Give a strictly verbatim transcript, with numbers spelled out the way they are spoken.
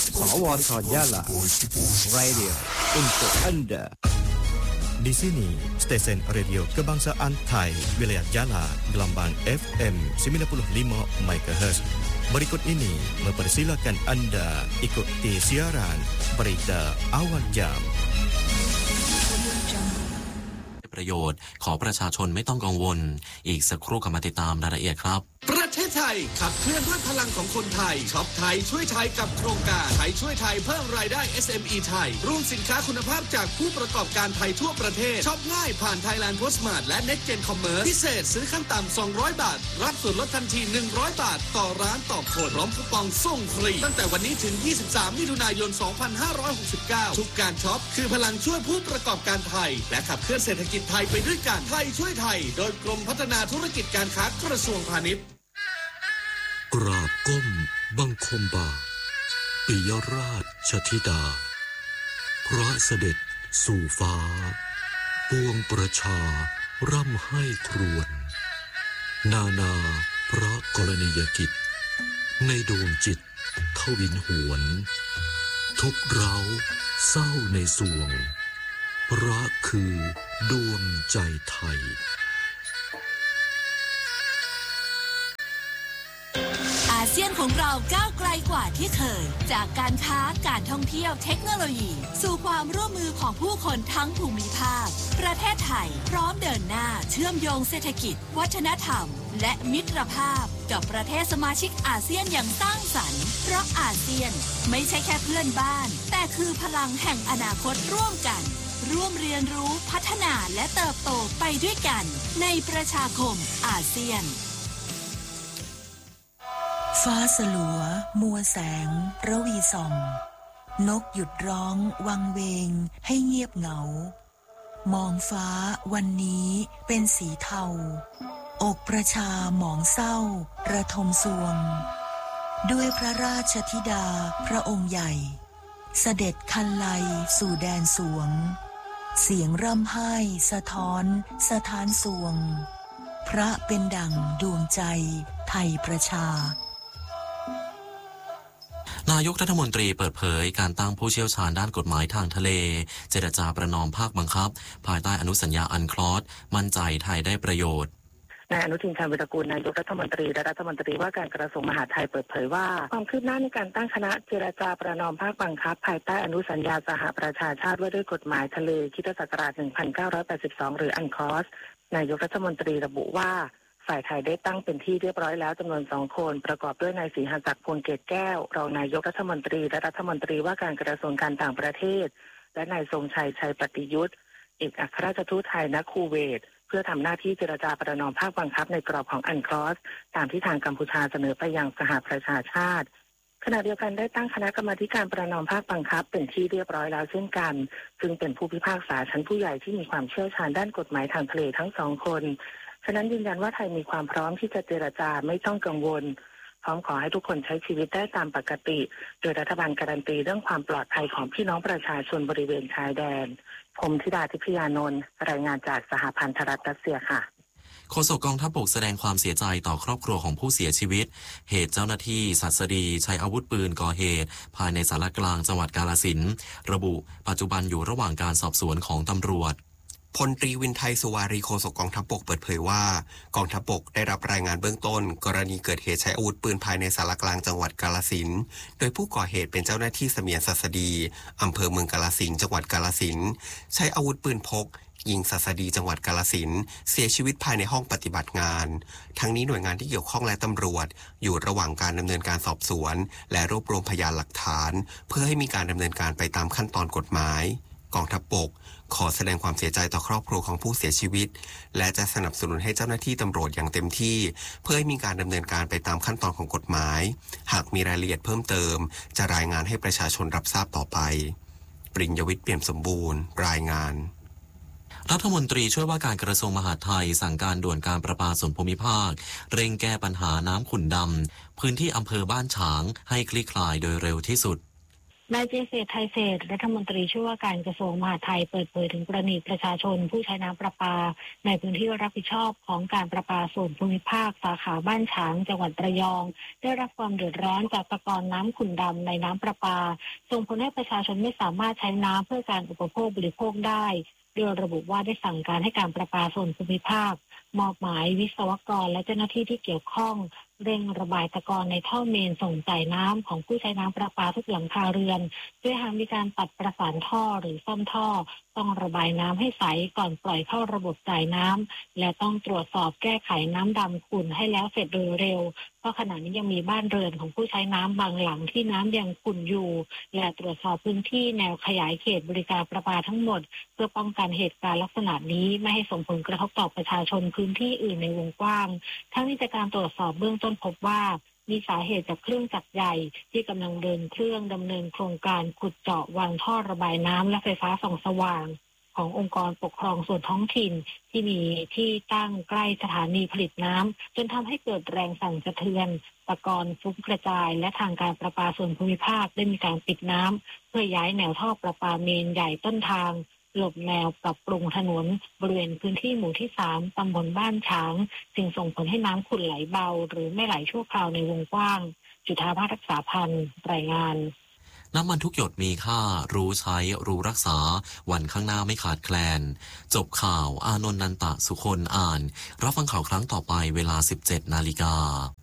Sawarta Jala Radio untuk Anda. Di sini, stesen radio kebangsaan Thai, wilayah Jala, gelombang F M sembilan puluh lima megahertz. Berikut ini mempersilakan Anda ikuti siaran berita awal jam. ประโยชน์ขอประชาชนไม่ต้องกังวลอีกสักครู่กลับมาติดตามรายละเอียดครับประเทศไทยขับเคลื่อนด้วยพลังของคนไทยช็อปไทยช่วยไทยกับโครงการไทยช่วยไทยเพิ่มรายได้ เอส เอ็ม อี ไทยรวมสินค้าคุณภาพจากผู้ประกอบการไทยทั่วประเทศช็อปง่ายผ่าน Thailand Postmart และ Next Gen Commerce พิเศษซื้อขั้นต่ำสองร้อยบาทรับส่วนลดทันทีหนึ่งร้อยบาทต่อร้านต่อคนพร้อมคูปองส่งฟรีตั้งแต่วันนี้ถึงยี่สิบสามมิถุนายนสองพันห้าร้อยหกสิบเก้าทุกการช็อปคือพลังช่วยผู้ประกอบการไทยและขับเคลื่อนเศรษฐกิจไทยไปด้วยกันไทยช่วยไทยโดยกรมพัฒนาธุรกิจการค้ากระทรวงพาณิชย์กราบก้มบังคมบาทปิยราชธิดาพระเสด็จสู่ฟ้าปวงประชาร่ำให้ครวญนานาพระกรณียกิจในดวงจิตทวินหวนทุกเร้าเศร้าในสวงพระคือดวงใจไทยอาเซียนของเราก้าวไกลกว่าที่เคยจากการค้าการท่องเที่ยวเทคโนโลยีสู่ความร่วมมือของผู้คนทั้งภูมิภาคประเทศไทยพร้อมเดินหน้าเชื่อมโยงเศรษฐกิจวัฒนธรรมและมิตรภาพกับประเทศสมาชิกอาเซียนอย่างสร้างสรรค์เพราะอาเซียนไม่ใช่แค่เพื่อนบ้านแต่คือพลังแห่งอนาคตร่วมกันร่วมเรียนรู้พัฒนาและเติบโตไปด้วยกันในประชาคมอาเซียนฟ้าสลัวมัวแสงระวีส่องนกหยุดร้องวังเวงให้เงียบเหงามองฟ้าวันนี้เป็นสีเทาอกประชาหมองเศร้าระทมสวงด้วยพระราชธิดาพระองค์ใหญ่เสด็จคันไลสู่แดนสวงเสียงร่ำไห้สะท้อนสะท้านสวงพระเป็นดั่งดวงใจไทยประชานายกรัฐมนตรีเปิดเผยการตั้งผู้เชี่ยวชาญด้านกฎหมายทางทะเลเจรจาประนอมภาคบังคับภายใต้อนุสัญญาอันคลอสมั่นใจไทยได้ประโยชน์นายอนุทินชาญวิรากูลนายกรัฐมนตรีและรัฐมนตรีว่าการกระทรวงมหาดไทยเปิดเผยว่าความคืบหน้าในการตั้งคณะเจรจาประนอมภาคบังคับภายใต้อนุสัญญาสหประชาชาติว่าด้วยกฎหมายทะเลค.ศ. หนึ่งพันเก้าร้อยแปดสิบสองหรืออันคลอสนายกรัฐมนตรีระบุว่าฝ่ายไทยได้ตั้งเป็นที่เรียบร้อยแล้วจำนวนสองคนประกอบด้วยนายศรีหศักดิ์พลเกตแก้วรองนายกรัฐมนตรีและรัฐมนตรีว่าการกระทรวงการต่างประเทศและนายทรงชัยชัยปฏิยุทธ์เอกอัครราชทูตไทยณคูเวตเพื่อทำหน้าที่เจรจาประนอมภาคบังคับในกรอบของอันคลอสตามที่ทางกัมพูชาเสนอไปยังสหประชาชาติขณะเดียวกันได้ตั้งคณะกรรมาการประนอมภาคบังคับเป็นที่เรียบร้อยแล้วเช่นกันซึ่งเป็นผู้พิพากษาชั้นผู้ใหญ่ที่มีความเชี่ยวชาญด้านกฎหมายทางทะเลทั้งสองคนฉะนั้นยืนยันว่าไทยมีความพร้อมที่จะเจรจาไม่ต้องกังวลพร้อมขอให้ทุกคนใช้ชีวิตได้ตามปกติโดยรัฐบาลการันตีเรื่องความปลอดภัยของพี่น้องประชาชนบริเวณชายแดนผมธิดาทิพยานนท์รายงานจากสหพันธรัฐรัสเซียค่ะโฆษกกองทัพบกแสดงความเสียใจต่อครอบครัวของผู้เสียชีวิตเหตุเจ้าหน้าที่ศัสดีใช้อาวุธปืนก่อเหตุภายในศาลากลางจังหวัดกาฬสินธุ์ระบุปัจจุบันอยู่ระหว่างการสอบสวนของตำรวจพลตรีวินไทยสุวารีโฆษกกองทัพบกเปิดเผยว่ากองทัพบกได้รับรายงานเบื้องต้นกรณีเกิดเหตุใช้อาวุธปืนภายในศาลากลางจังหวัดกาฬสินธุ์โดยผู้ก่อเหตุเป็นเจ้าหน้าที่เสมียนศัสดีอำเภอเมืองกาฬสินธุ์จังหวัดกาฬสินธุ์ใช้อาวุธปืนพกยิงศัสดีจังหวัดกาฬสินธุ์เสียชีวิตภายในห้องปฏิบัติงานทั้งนี้หน่วยงานที่เกี่ยวข้องและตำรวจอยู่ระหว่างการดำเนินการสอบสวนและรวบรวมพยานหลักฐานเพื่อให้มีการดำเนินการไปตามขั้นตอนกฎหมายกองทัพบกขอแสดงความเสียใจต่อครอบครัวของผู้เสียชีวิตและจะสนับสนุนให้เจ้าหน้าที่ตำรวจอย่างเต็มที่เพื่อให้มีการดำเนินการไปตามขั้นตอนของกฎหมายหากมีรายละเอียดเพิ่มเติมจะรายงานให้ประชาชนรับทราบต่อไปปริญญวิทย์เปี่ยมสมบูรณ์รายงานรัฐมนตรีช่วยว่าการกระทรวงมหาดไทยสั่งการด่วนการประปาส่วนภูมิภาคเร่งแก้ปัญหาน้ำขุ่นดำพื้นที่อำเภอบ้านฉางให้คลี่คลายโดยเร็วที่สุดนายเจษฎไทยเศรษฐ์รัฐมนตรีช่วยว่าการกระทรวงมหาดไทยเปิดเผยถึงกรณีประชาชนผู้ใช้น้ำประปาในพื้นที่รับผิดชอบของการประปาส่วนภูมิภาคสาขาบ้านฉางจังหวัดระยองได้รับความเดือดร้อนจากตะกอนน้ำขุ่นดำในน้ำประปาส่งผลให้ประชาชนไม่สามารถใช้น้ำเพื่อการอุปโภคบริโภคได้โดยระบุว่าได้สั่งการให้การประปาส่วนภูมิภาคมอบหมายวิศวกรและเจ้าหน้าที่ที่เกี่ยวข้องเร่งระบายตะกอนในท่อเมนส่งจ่ายน้ำของผู้ใช้น้ำประปาทุกหลังคาเรือนด้วยหากมีการตัดประสานท่อหรือซ่อมท่อต้องระบายน้ำให้ใสก่อนปล่อยเข้าระบบจ่ายน้ำและต้องตรวจสอบแก้ไขน้ำดำขุ่นให้แล้วเสร็จโดยเร็วเพราะขณะนี้ยังมีบ้านเรือนของผู้ใช้น้ำบางหลังที่น้ำยังขุ่นอยู่และตรวจสอบพื้นที่แนวขยายเขตบริการประปาทั้งหมดเพื่อป้องกันเหตุการณ์ลักษณะนี้ไม่ให้ส่งผลกระทบต่อประชาชนพื้นที่อื่นในวงกว้างทั้งนี้จากการตรวจสอบเบื้องต้นพบว่ามีสาเหตุจากเครื่องจักรใหญ่ที่กำลังเดินเครื่องดำเนินโครงการขุดเจาะวางท่อระบายน้ำและไฟฟ้าส่องสว่างขององค์กรปกครองส่วนท้องถิ่นที่มีที่ตั้งใกล้สถานีผลิตน้ำจนทำให้เกิดแรงสั่นสะเทือนตะกอนฟุ้งกระจายและทางการประปาส่วนภูมิภาคได้มีการปิดน้ำเพื่อย้ายแนวท่อประปาเมนใหญ่ต้นทางหลบแนวปรับปรุงถนนบริเวณพื้นที่หมู่ที่สามตำบลบ้านฉางจึงส่งผลให้น้ำขุ่นไหลเบาหรือไม่ไหลชั่วคราวในวงกว้างจุฑาภาสรักษาพันธ์รายงานน้ำมันทุกหยดมีค่ารู้ใช้รู้รักษาวันข้างหน้าไม่ขาดแคลนจบข่าวอานนท์นันตะสุคนอ่านรับฟังข่าวครั้งต่อไปเวลา สิบเจ็ดนาฬิกา